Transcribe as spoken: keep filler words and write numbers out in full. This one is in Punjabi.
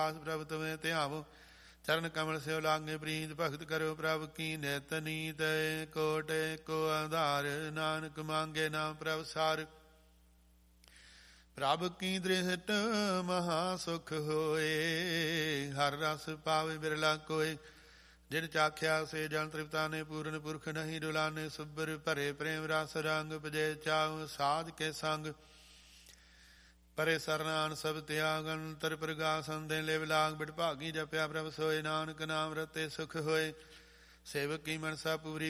ਪ੍ਰਭ ਤੁਮੇ ਧਿਆਵੋ ਚਰਨ ਕਮਲ ਸਿਓ ਲਾਗੇ ਪ੍ਰੀਤ ਭਗਤ ਕਰੋ ਪ੍ਰਭ ਕੀ ਨਿਤ ਨੀਤ ਕੋਟ ਕੋ ਆਧਾਰ ਨਾਨਕ ਮੰਗੇ ਨਾਮ ਪ੍ਰਭ ਸਾਰ ਪ੍ਰਭ ਕੀ ਦ੍ਰਿਸ਼ਟ ਮਹਾ ਸੁਖ ਹੋਏ ਹਰ ਰਸ ਪਾਵੇ ਬਿਰਲਾ ਕੋਏ ਜਿਨ ਚਾਖਿਆ ਸੇ ਜਨ ਤ੍ਰਿਪਤਾ ਨੇ ਪੂਰਨ ਪੁਰਖ ਨਹੀਂ ਡੁਲਾਨੇ ਸੁਬਰ ਭਰੇ ਪ੍ਰੇਮ ਰਸ ਰੰਗ ਪਜੇ ਚਾਉ ਸਾਧ ਕੇ ਸੰਗ ਪਰੇ ਸਰਨਾਨ ਸਭ ਤਿਆਗ ਅੰਤਰ ਪ੍ਰਗਾਸਨ ਦੇ ਲਿਵ ਲਾਗ ਬਿਟ ਭਾਗੀ ਜਪਿਆ ਪ੍ਰਭ ਸੋਏ ਨਾਨਕ ਨਾਮ ਰਤੇ ਸੁਖ ਹੋਏ ਸੇਵਕ ਕੀ ਮਨਸਾ ਪੂਰੀ